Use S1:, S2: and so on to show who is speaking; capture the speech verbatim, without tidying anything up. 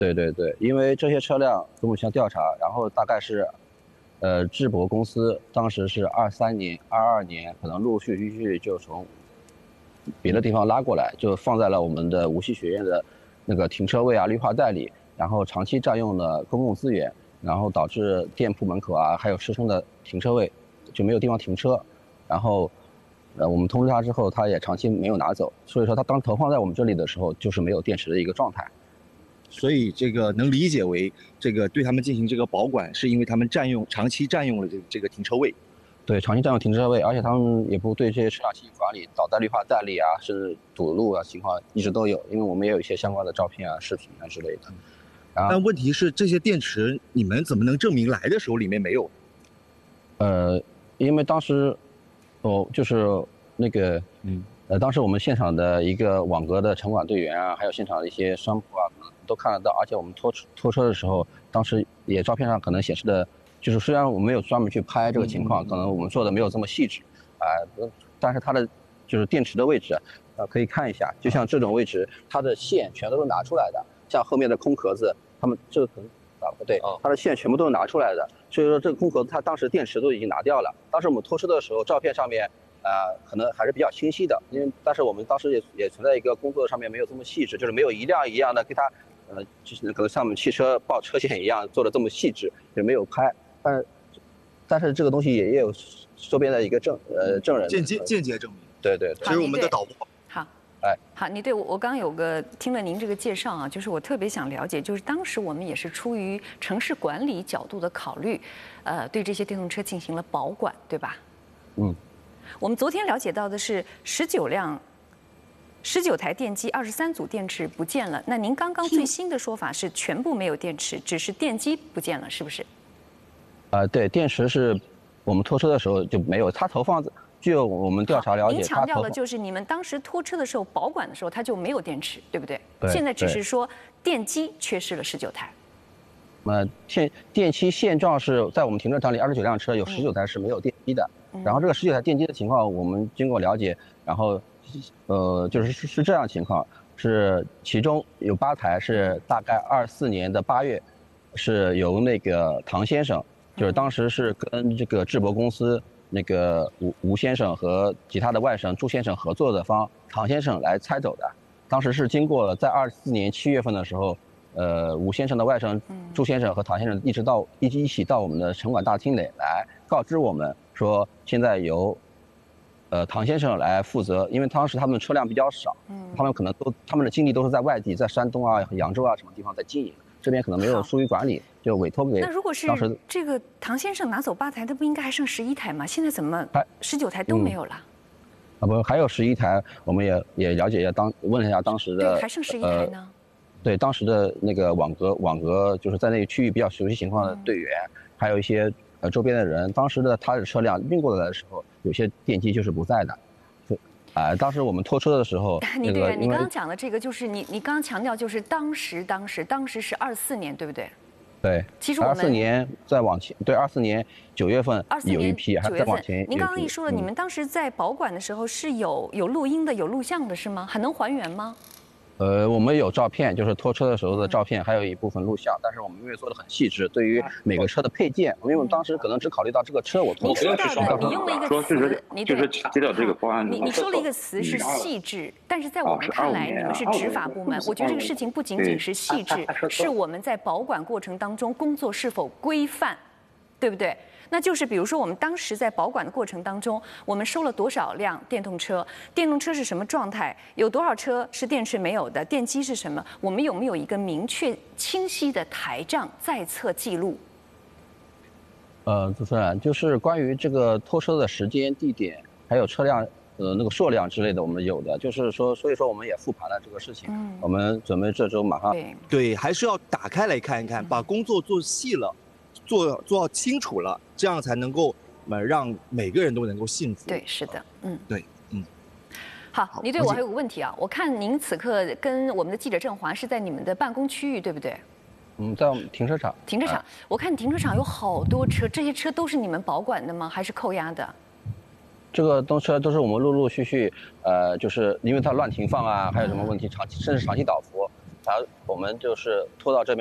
S1: 对对对，因为这些车辆从目前调查，然后大概是，呃，智博公司当时是二三年、二二年，可能陆陆续续就从别的地方拉过来，就放在了我们的无锡学院的那个停车位啊、绿化带里，然后长期占用了公共资源，然后导致店铺门口啊，还有师生的停车位就没有地方停车，然后。呃，我们通知他之后，他也长期没有拿走，所以说他当投放在我们这里的时候，就是没有电池的一个状态。
S2: 所以这个能理解为这个对他们进行这个保管，是因为他们占用长期占用了这这个停车位。
S1: 对，长期占用停车位，而且他们也不对这些车辆进行管理，倒在绿化带里啊，甚至堵路啊情况一直都有。因为我们也有一些相关的照片啊、视频啊之类的。
S2: 然后但问题是，这些电池你们怎么能证明来的时候里面没有？
S1: 呃，因为当时。哦，就是那个，嗯，呃，当时我们现场的一个网格的城管队员啊，还有现场的一些商铺啊，都看得到。而且我们拖拖车的时候，当时也照片上可能显示的，就是虽然我们没有专门去拍这个情况，可能我们做的没有这么细致，啊、呃，但是它的就是电池的位置，呃，可以看一下，就像这种位置，它的线全都是拿出来的，像后面的空壳子，他们这个可能。啊，不对，它的线全部都是拿出来的，所以说这个空壳子它当时电池都已经拿掉了。当时我们拖车的时候，照片上面，呃，可能还是比较清晰的，因为但是我们当时也也存在一个工作上面没有这么细致，就是没有一辆一辆的给它，呃，就是可能像我们汽车报车险一样做的这么细致，也没有拍。但是，但是这个东西也也有周边的一个证呃证人
S2: 间接间接证明。
S1: 对对，
S2: 这是我们的导播。
S3: 好。
S1: 哎，
S3: 好，你对我我刚刚有个听了您这个介绍啊，就是我特别想了解，就是当时我们也是出于城市管理角度的考虑，呃，对这些电动车进行了保管，对吧？
S1: 嗯，
S3: 我们昨天了解到的是十九辆、十九台电机、二十三组电池不见了。那您刚刚最新的说法是全部没有电池，只是电机不见了，是不是？
S1: 啊、呃，对，电池是我们拖车的时候就没有，它投放。据我们调查了解，
S3: 您强调的就是你们当时拖车的时候保管的时候，它就没有电池，对不对？
S1: 对。
S3: 现在只是说电机缺失了十九台。
S1: 呃，现电机现状是在我们停车场里二十九辆车，有十九台是没有电机的。嗯、然后这个十九台电机的情况，我们经过了解，然后，呃，就是是是这样情况，是其中有八台是大概二四年的八月，是由那个唐先生，就是当时是跟这个智博公司。那个吴吴先生和其他的外甥朱先生合作的方唐先生来拆走的，当时是经过了在二四年七月份的时候，呃，吴先生的外甥朱先生和唐先生一直到一起一起到我们的城管大厅里来告知我们说，现在由，呃，唐先生来负责，因为当时他们车辆比较少，他们可能都他们的精力都是在外地，在山东啊、扬州啊什么地方在经营。这边可能没有疏于管理，就委托给。
S3: 那如果是这个唐先生拿走八台，他不应该还剩十一台吗？现在怎么十九台都没有了？
S1: 啊不，还有十一台，我们也也了解一下，当问了一下当时的。
S3: 对，还剩十一台呢、呃。
S1: 对，当时的那个网格网格就是在那个区域比较熟悉情况的队员，嗯、还有一些呃周边的人，当时的他的车辆运过来的时候，有些电机就是不在的。啊、呃，当时我们拖车的时候，
S3: 你
S1: 对、那个、
S3: 你刚刚讲的这个就是你你刚刚强调就是当时当时当时是二四年对不对？
S1: 对，
S3: 其实我们
S1: 二四年再往前，对，二四年九月份有一批，还再往前。
S3: 您刚刚一说了，嗯、你们当时在保管的时候是有有录音的、有录像的，是吗？还能还原吗？
S1: 呃，我们有照片，就是拖车的时候的照片，还有一部分录像，但是我们因为做的很细致，对于每个车的配件，因为我们当时可能只考虑到这个车我拖。
S3: 你说到的，你用了一个词，你
S4: 就是接到这个报案，
S3: 你你说了一个词是细致，但是在我们看来，你们是执法部门，我觉得这个事情不仅仅是细致，是我们在保管过程当中工作是否规范，对不对？那就是比如说，我们当时在保管的过程当中，我们收了多少辆电动车？电动车是什么状态？有多少车是电池没有的？电机是什么？我们有没有一个明确、清晰的台账在册记录？
S1: 呃，主持人，就是关于这个拖车的时间、地点，还有车辆呃那个数量之类的，我们有的。就是说，所以说我们也复盘了这个事情。嗯，我们准备这周马上。
S3: 对
S2: 对，还是要打开来看一看，把工作做细了。做做清楚了，这样才能够呃让每个人都能够幸福。
S3: 对，是的，嗯，
S2: 对，嗯。
S3: 好，你对我还有个问题啊，我看您此刻跟我们的记者郑华是在你们的办公区域，对不对？
S1: 嗯，在我们停车场。
S3: 停车场，我看停车场有好多车，这些车都是你们保管的吗？还是扣押的？
S1: 这个东车都是我们陆陆续续，呃，就是因为它乱停放啊，还有什么问题，长期甚至长期倒伏。 他我们就是拖到这边。